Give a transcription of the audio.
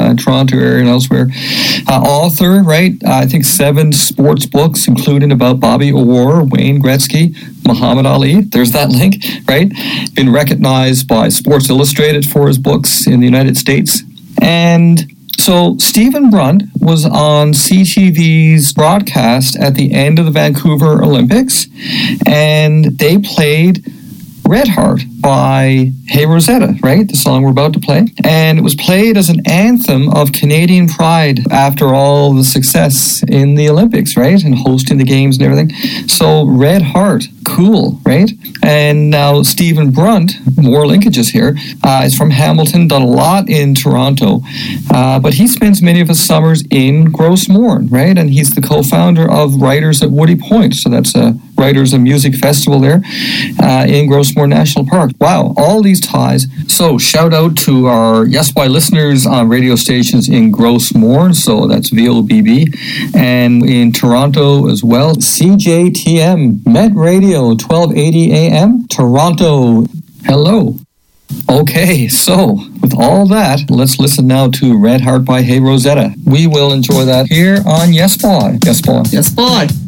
Toronto area and elsewhere. Author, right? I think 7 sports books, including about Bobby Orr, Wayne Gretzky, Muhammad Ali. There's that link, right? Been recognized by Sports Illustrated for his books in the United States. And so Stephen Brunt was on CTV's broadcast at the end of the Vancouver Olympics, and they played Red Heart by Hey Rosetta, right? The song we're about to play. And it was played as an anthem of Canadian pride after all the success in the Olympics, right? And hosting the games and everything. So Red Heart, cool, right? And now Stephen Brunt, more linkages here, is from Hamilton, done a lot in Toronto, but he spends many of his summers in Gros Morne, right? And he's the co-founder of Writers at Woody Point. So that's a Writers and Music Festival there in Gros Morne National Park. Wow, all these ties. So shout out to our Yes Why listeners on radio stations in Gros Morne, so that's VOBB, and in Toronto as well, CJTM, Met Radio, 1280 AM, Toronto. Hello. Okay, so with all that, let's listen now to Red Heart by Hey Rosetta. We will enjoy that here on Yes Boy. Yes Boy. Yes Boy.